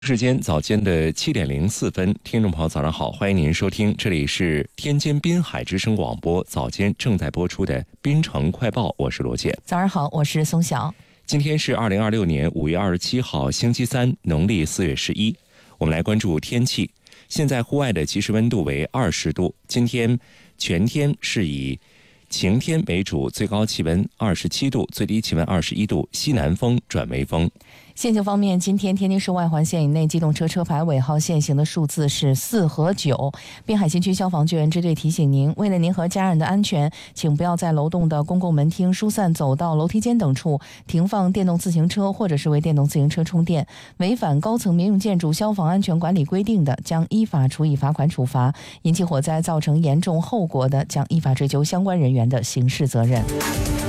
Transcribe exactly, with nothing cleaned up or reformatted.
时间早间的七点零四分，听众朋友早上好，欢迎您收听，这里是天津滨海之声广播早间正在播出的滨城快报，我是罗健。 早上好，我是松晓。 今天是二零二六年五月二十七号，星期三，农历四月十一。我们来关注天气。现在户外的即时温度为二十度，今天全天是以晴天为主，最高气温二十七度，最低气温二十一度，西南风转微风。 限行方面，今天天津市外环线以内机动车车牌尾号限行的数字是四和九。滨海新区消防救援支队提醒您，为了您和家人的安全，请不要在楼栋的公共门厅、疏散走道、楼梯间等处停放电动自行车或者是为电动自行车充电。违反高层民用建筑消防安全管理规定的，将依法处以罚款处罚；引起火灾造成严重后果的，将依法追究相关人员的刑事责任。